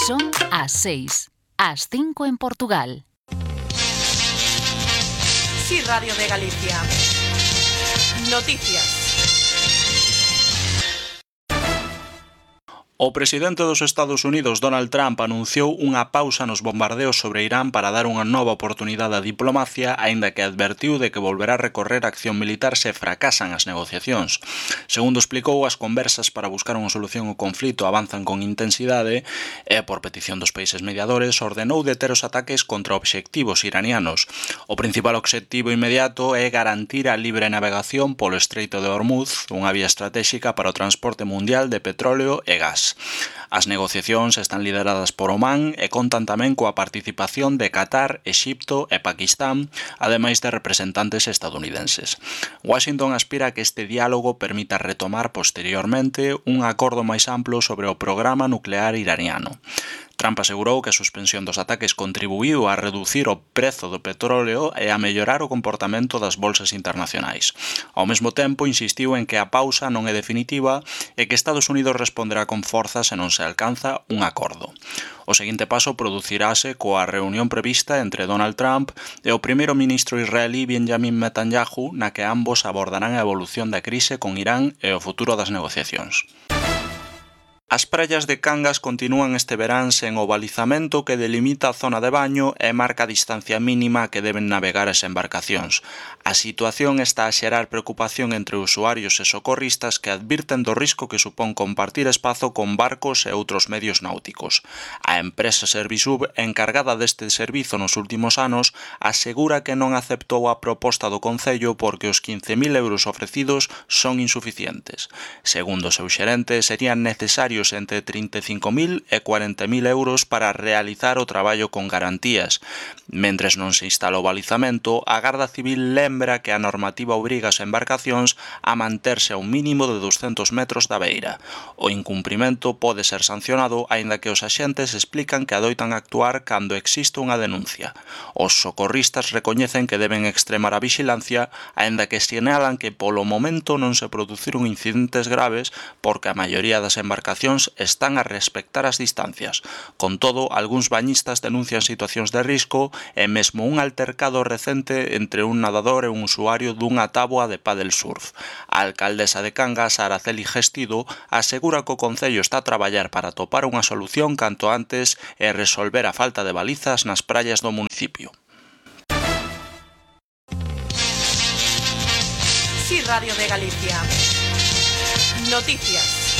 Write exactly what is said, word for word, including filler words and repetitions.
Son as seis, as cinco en Portugal. Sí, Radio de Galicia. Noticias. O presidente dos Estados Unidos, Donald Trump, anunciou unha pausa nos bombardeos sobre Irán para dar unha nova oportunidade á diplomacia, aínda que advertiu de que volverá a recorrer a acción militar se fracasan as negociacións. Segundo explicou, as conversas para buscar unha solución ao conflito avanzan con intensidade e, por petición dos países mediadores, ordenou deter os ataques contra obxectivos iranianos. O principal obxectivo inmediato é garantir a libre navegación polo Estreito de Hormuz, unha vía estratéxica para o transporte mundial de petróleo e gas. As negociacións están lideradas por Omán e contan tamén coa participación de Qatar, Exipto e Paquistán, ademais de representantes estadounidenses. Washington aspira a que este diálogo permita retomar posteriormente un acordo máis amplo sobre o programa nuclear iraniano. Trump asegurou que a suspensión dos ataques contribuíu a reducir o prezo do petróleo e a mellorar o comportamento das bolsas internacionais. Ao mesmo tempo, insistiu en que a pausa non é definitiva e que Estados Unidos responderá con forza se non se alcanza un acordo. O seguinte paso producirase coa reunión prevista entre Donald Trump e o primeiro ministro israelí Benjamin Netanyahu, na que ambos abordarán a evolución da crise con Irán e o futuro das negociacións. As praias de Cangas continúan este verán sen o balizamento que delimita a zona de baño e marca a distancia mínima que deben navegar as embarcacións. A situación está a xerar preocupación entre usuarios e socorristas que advirten do risco que supón compartir espazo con barcos e outros medios náuticos. A empresa Servisub, encargada deste servizo nos últimos anos, asegura que non aceptou a proposta do Concello porque os quince mil euros ofrecidos son insuficientes. Segundo o seu xerente, serían necesarios entre trinta e cinco mil e cuarenta mil euros para realizar o traballo con garantías. Mentres non se instala o balizamento, a Garda Civil lembra que a normativa obriga as embarcacións a manterse a un mínimo de doscentos metros da beira. O incumprimento pode ser sancionado, aínda que os axentes explican que adoitan actuar cando existe unha denuncia. Os socorristas recoñecen que deben extremar a vixilancia, aínda que sinalan que polo momento non se produciron incidentes graves porque a maioría das embarcacións están a respectar as distancias. Con todo, algúns bañistas denuncian situacións de risco e mesmo un altercado recente entre un nadador e un usuario dunha táboa de pádel surf. A alcaldesa de Cangas, Araceli Gestido, asegura que o Concello está a traballar para atopar unha solución canto antes e resolver a falta de balizas nas praias do municipio. Sí, Radio de Galicia. Noticias.